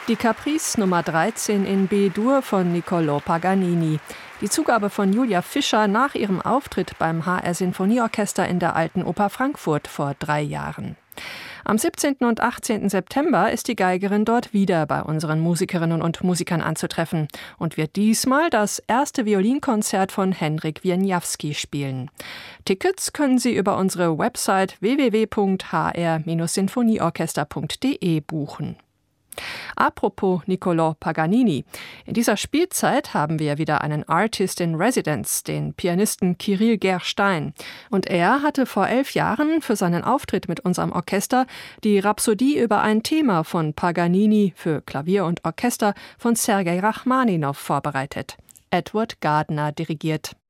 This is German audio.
Die Caprice Nummer 13 in B-Dur von Niccolò Paganini. Die Zugabe von Julia Fischer nach ihrem Auftritt beim HR Sinfonieorchester in der Alten Oper Frankfurt vor 3 Jahren. Am 17. und 18. September ist die Geigerin dort wieder bei unseren Musikerinnen und Musikern anzutreffen und wird diesmal das erste Violinkonzert von Henryk Wieniawski spielen. Tickets können Sie über unsere Website www.hr-sinfonieorchester.de buchen. Apropos Niccolò Paganini. In dieser Spielzeit haben wir wieder einen Artist in Residence, den Pianisten Kirill Gerstein. Und er hatte vor 11 Jahren für seinen Auftritt mit unserem Orchester die Rhapsodie über ein Thema von Paganini für Klavier und Orchester von Sergei Rachmaninow vorbereitet. Edward Gardner dirigiert.